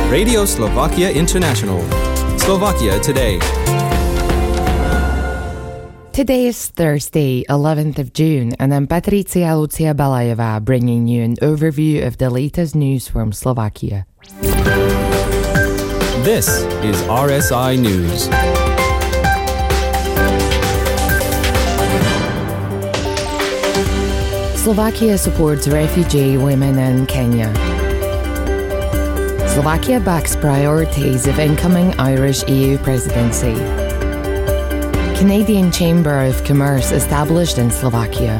Radio Slovakia International. Slovakia Today. Today is Thursday, 11th of June, and I'm Patricia Lucia Balajeva bringing you an overview of the latest news from Slovakia. This is RSI News. Slovakia supports refugee women in Kenya. Slovakia backs priorities of incoming Irish EU presidency. Canadian Chamber of Commerce established in Slovakia.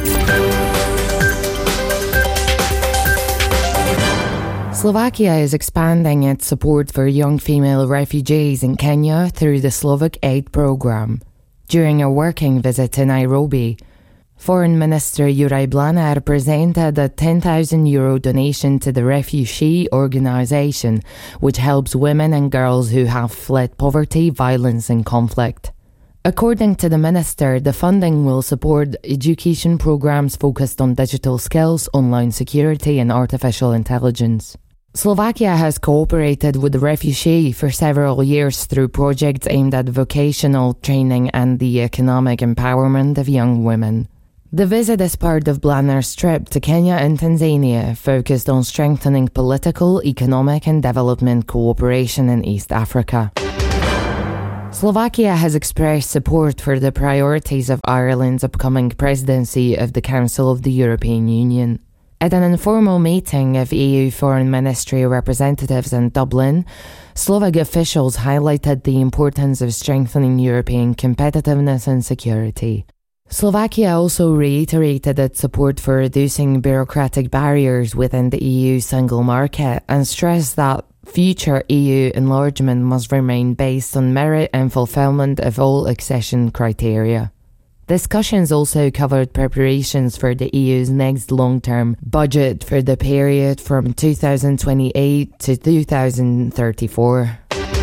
Slovakia is expanding its support for young female refugees in Kenya through the Slovak Aid Programme. During a working visit to Nairobi, Foreign Minister Juraj Bláner presented a €10,000 donation to the Refugee Organisation, which helps women and girls who have fled poverty, violence and conflict. According to the minister, the funding will support education programs focused on digital skills, online security and artificial intelligence. Slovakia has cooperated with the refugee for several years through projects aimed at vocational training and the economic empowerment of young women. The visit is part of Bláner's trip to Kenya and Tanzania, focused on strengthening political, economic and development cooperation in East Africa. Slovakia has expressed support for the priorities of Ireland's upcoming presidency of the Council of the European Union. At an informal meeting of EU Foreign Ministry representatives in Dublin, Slovak officials highlighted the importance of strengthening European competitiveness and security. Slovakia also reiterated its support for reducing bureaucratic barriers within the EU single market and stressed that future EU enlargement must remain based on merit and fulfillment of all accession criteria. Discussions also covered preparations for the EU's next long-term budget for the period from 2028 to 2034.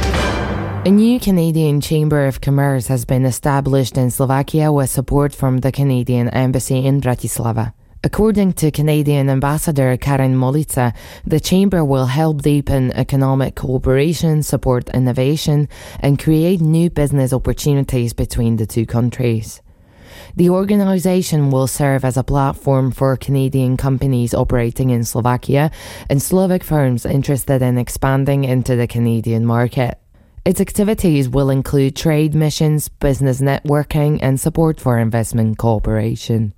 A new Canadian Chamber of Commerce has been established in Slovakia with support from the Canadian Embassy in Bratislava. According to Canadian Ambassador Karen Molica, the Chamber will help deepen economic cooperation, support innovation, and create new business opportunities between the two countries. The organisation will serve as a platform for Canadian companies operating in Slovakia and Slovak firms interested in expanding into the Canadian market. Its activities will include trade missions, business networking, and support for investment cooperation.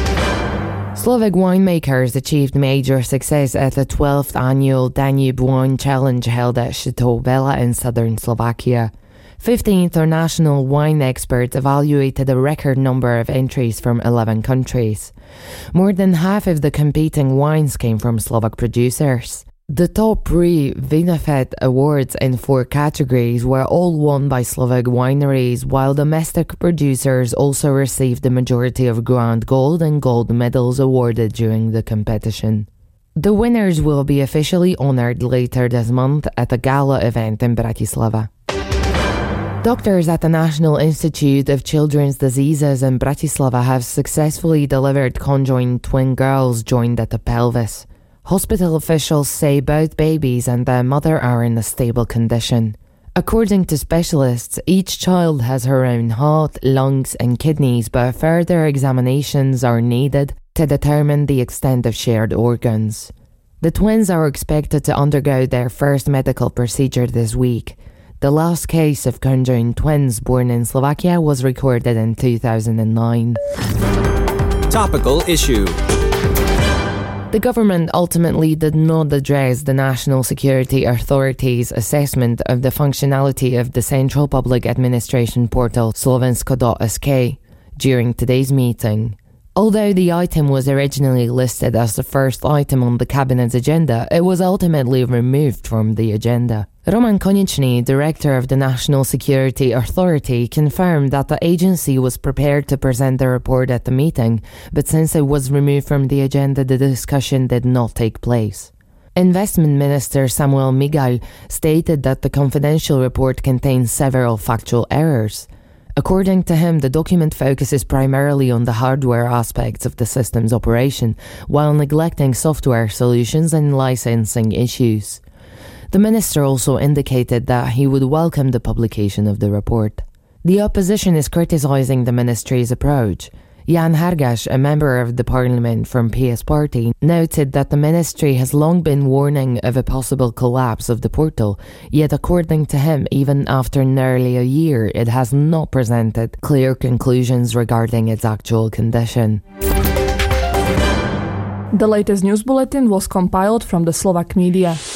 Slovak winemakers achieved major success at the 12th annual Danube Wine Challenge held at Chateau Bela in southern Slovakia. 50 international wine experts evaluated a record number of entries from 11 countries. More than half of the competing wines came from Slovak producers. The top 3 Vinifed awards in 4 categories were all won by Slovak wineries, while domestic producers also received the majority of Grand Gold and Gold medals awarded during the competition. The winners will be officially honoured later this month at a gala event in Bratislava. Doctors at the National Institute of Children's Diseases in Bratislava have successfully delivered conjoined twin girls joined at the pelvis. Hospital officials say both babies and their mother are in a stable condition. According to specialists, each child has her own heart, lungs and kidneys, but further examinations are needed to determine the extent of shared organs. The twins are expected to undergo their first medical procedure this week. The last case of conjoined twins born in Slovakia was recorded in 2009. Topical issue. The government ultimately did not address the National Security Authority's assessment of the functionality of the Central Public Administration portal Slovensko.sk during today's meeting. Although the item was originally listed as the first item on the Cabinet's agenda, it was ultimately removed from the agenda. Roman Konieczny, director of the National Security Authority, confirmed that the agency was prepared to present the report at the meeting, but since it was removed from the agenda, the discussion did not take place. Investment Minister Samuel Migal stated that the confidential report contains several factual errors. According to him, the document focuses primarily on the hardware aspects of the system's operation, while neglecting software solutions and licensing issues. The minister also indicated that he would welcome the publication of the report. The opposition is criticising the ministry's approach. Jan Hargas, a member of the parliament from PS Party, noted that the ministry has long been warning of a possible collapse of the portal, yet according to him, even after nearly a year, it has not presented clear conclusions regarding its actual condition. The latest news bulletin was compiled from the Slovak media.